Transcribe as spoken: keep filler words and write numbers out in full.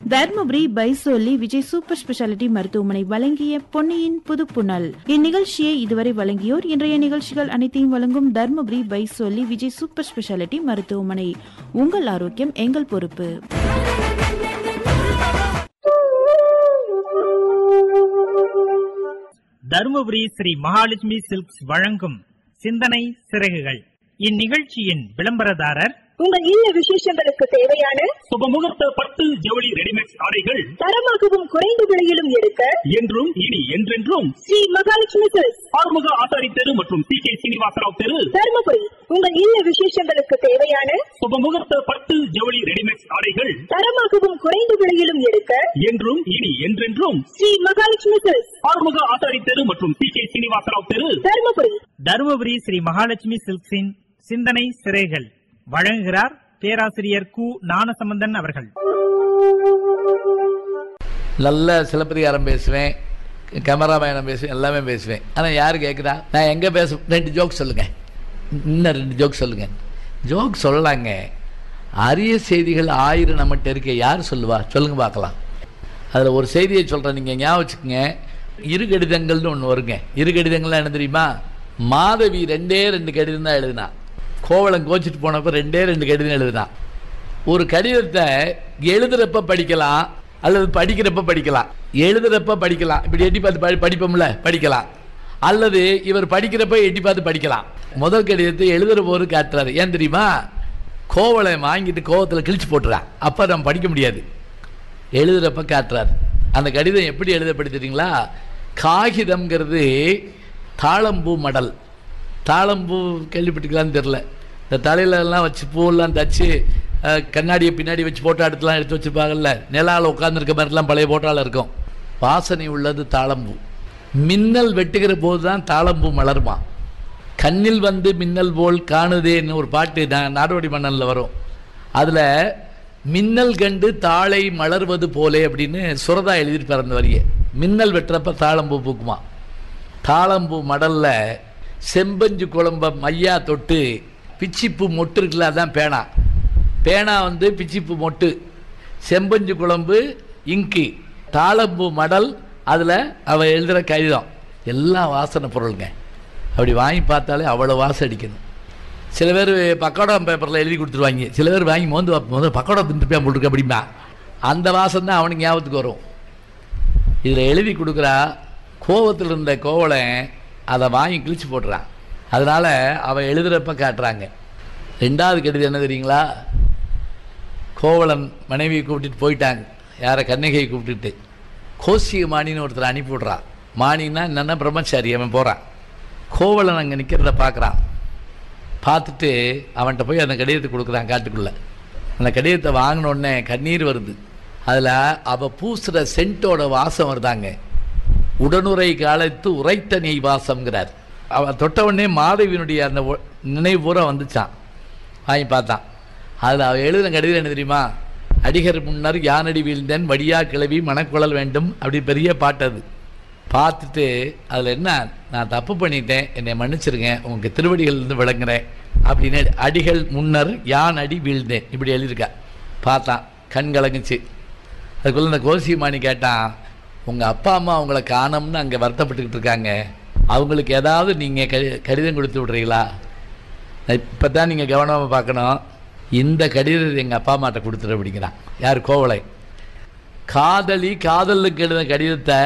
Dharmapuri பைசோலி Vijay super speciality மருத்துவமனை வழங்கிய பொன்னியின் புதுப்புணல். இந்நிகழ்ச்சியை இதுவரை வழங்கியோர். இன்றைய நிகழ்ச்சிகள் அனைத்தையும் வழங்கும் தர்மபுரி பைசோலி விஜய் சூப்பர் ஸ்பெஷாலிட்டி மருத்துவமனை. உங்கள் ஆரோக்கியம் எங்கள் பொறுப்பு. தர்மபுரி ஸ்ரீ மகாலட்சுமி சில்க்ஸ் வழங்கும் சிந்தனை சிறகுகள். இந்நிகழ்ச்சியின் விளம்பரதாரர் உங்கள் இல்ல விசேஷங்களுக்கு தேவையான சுபமுகூர்த்த பட்டு ஜவுளி ரெடிமேட் ஆடைகள் தரமாகவும் குறைந்த விலையிலும் எடுக்க என்றும் இனி என்றென்றும் ஸ்ரீ மகாலட்சுமி சில்க்ஸ், ஆறுமுக ஆசாரி தெரு மற்றும் சி கே சீனிவாசராவ் தெரு, தர்மபுரி. உங்கள் இல்ல விசேஷங்களுக்கு தேவையான சுபமுகூர்த்த பட்டு ஜவுளி ரெடிமேட் ஆடைகள் தரமாகவும் குறைந்த விலையிலும் எடுக்க என்றும் இனி என்றென்றும் ஸ்ரீ மகாலட்சுமி சில்க்ஸ், ஆறுமுக ஆசாரி தெரு மற்றும் சி கே சீனிவாசராவ் தெரு, தர்மபுரி. தருமபுரி ஸ்ரீ மகாலட்சுமி சில்க்ஸின் சிந்தனை சிறைகள் வழங்குகிறார் பேராசிரியர் கு ஞானசம்பந்தன் அவர்கள். நல்ல சிலப்பதிகாரம் பேசுவேன், கேமராமேனம் பேசுவேன், எல்லாமே பேசுவேன். ஆனால் யார் கேட்குறா? நான் எங்கே பேச ரெண்டு ஜோக் சொல்லுங்கள், இன்னும் ரெண்டு ஜோக் சொல்லுங்கள். ஜோக் சொல்லலாங்க. அரிய செய்திகள் ஆயிரம் நம்மகிட்ட இருக்க, யார் சொல்லுவா? சொல்லுங்க பார்க்கலாம். அதில் ஒரு செய்தியை சொல்கிறேன், நீங்கள் ஞாபகம் வச்சுக்கோங்க. இரு கடிதங்கள்னு ஒன்று வருங்க. இரு கடிதங்கள்லாம் என்ன தெரியுமா? மாதவி ரெண்டே ரெண்டு கடிதம் தான் எழுதினா. கோவலம் கோச்சிட்டு போனப்போ ரெண்டே ரெண்டு கடிதம் எழுதினான். ஒரு கடிதத்தை எழுதுறப்ப படிக்கலாம் அல்லது படிக்கிறப்ப படிக்கலாம். எழுதுறப்ப படிக்கலாம், இப்படி எட்டி பார்த்து படி படிப்போம்ல படிக்கலாம், அல்லது இவர் படிக்கிறப்ப எட்டி பார்த்து படிக்கலாம். முதல் கடிதத்தை எழுதுற போது காட்டுறாரு. ஏன் தெரியுமா? கோவலை வாங்கிட்டு கோவத்தில் கிழிச்சு போட்டுறான், அப்போ நம்ம படிக்க முடியாது. எழுதுறப்ப காட்டுறாரு. அந்த கடிதம் எப்படி எழுதப்படுத்துறீங்களா? காகிதம்ங்கிறது தாளம்பூ மடல். தாளம்பூ கேள்விப்பட்டுக்கலான்னு தெரில. இந்த தலையிலலாம் வச்சு பூவெல்லாம் தச்சு கண்ணாடியை பின்னாடி வச்சு போட்டோ எடுத்துலாம் எடுத்து வச்சுருப்பாங்கல்ல, நிலாவில் உட்காந்துருக்க மாதிரிலாம் பழைய போட்டோவில் இருக்கும். வாசனை உள்ளது தாளம்பூ. மின்னல் வெட்டுகிற போது தான் தாளம்பூ மலருமா. கண்ணில் வந்து மின்னல் போல் காணுதேன்னு ஒரு பாட்டு நாடோடி மன்னனில் வரும். அதில் மின்னல் கண்டு தாளை மலர்வது போலே அப்படின்னு சுரதா எழுதியிருப்பார் அந்த வரியை. மின்னல் வெட்டுறப்ப தாளம்பூ பூக்குமா. தாளம்பூ மடலில் செம்பஞ்சு குழம்ப மையா தொட்டு பிச்சிப்பூ மொட்டு இருக்குல்ல, அதான் பேனா. பேனா வந்து பிச்சிப்பூ மொட்டு, செம்பஞ்சு குழம்பு இங்கு, தாளம்பூ மடல், அதில் அவள் எழுதுகிற கடிதம் எல்லாம் வாசனை பொருளுங்க. அப்படி வாங்கி பார்த்தாலே அவ்வளோ வாசம் அடிக்கணும். சில பேர் பக்கோடா பேப்பரில் எழுதி கொடுத்துருவாங்க. சில பேர் வாங்கி மோந்து முதல் பக்கோடா தின்றுப்பேன் போட்டுருக்க அப்படிமா. அந்த வாசம் தான் அவனுக்கு ஞாபகத்துக்கு வரும். இதில் எழுதி கொடுக்குறா. கோவத்தில் இருந்த கோவலை அதை வாங்கி கிழிச்சு போட்டுறான். அதனால் அவள் எழுதுகிறப்ப காட்டுறாங்க. ரெண்டாவது கடிதம் என்ன தெரியுங்களா? கோவலன் மனைவியை கூப்பிட்டுட்டு போயிட்டாங்க. யாரை? கண்ணகையை கூப்பிட்டுட்டு கோசிய மாணின்னு ஒருத்தர் அனுப்பி விட்றான். மாணின்னா என்னென்ன பிரம்மச்சாரி. அவன் போகிறான். கோவலன் அங்கே நிற்கிறத பார்க்குறான். பார்த்துட்டு அவன்கிட்ட போய் அந்த கடிதத்தை கொடுக்குறான் காட்டுக்குள்ளே. அந்த கடிதத்தை வாங்கினோடனே கண்ணீர் வருது. அதில் அவள் பூசுகிற சென்ட்டோட வாசம் வருதாங்க. உடனுரை காலத்து உரைத்த நெய் வாசம்ங்கிறார். அவன் தொட்டவுடனே மாதவியினுடைய அந்த நினைவு பூரா வந்துச்சான். வாங்கி பார்த்தான். அதில் அவள் எழுதின கடிதம் என்ன தெரியுமா? அடிகர் முன்னர் யானடி வீழ்ந்தேன் வடியா கிளவி மனக்குழல் வேண்டும், அப்படி பெரிய பாட்டு. அது பார்த்துட்டு அதில் என்ன, நான் தப்பு பண்ணிட்டேன், என்னை மன்னிச்சிருங்க, உங்களுக்கு திருவடிகள்லேருந்து விளங்குறேன் அப்படின்னு அடிகள் முன்னர் யான் அடி வீழ்ந்தேன் இப்படி எழுதியிருக்கா. பார்த்தான், கண் கலங்குச்சு. அதுக்குள்ளே இந்த கோசியமானி கேட்டான், உங்கள் அப்பா அம்மா அவங்கள காணோம்னு அங்கே வருத்தப்பட்டுக்கிட்டு இருக்காங்க, அவங்களுக்கு ஏதாவது நீங்கள் கடி கடிதம் கொடுத்து விட்றீங்களா? இப்போ தான் நீங்கள் கவனமாக பார்க்கணும். இந்த கடிதத்தை எங்கள் அப்பா அம்மாட்ட கொடுத்துரு அப்படிங்கிறான். யார்? கோவலை. காதலி காதலுக்கு எழுதின கடிதத்தை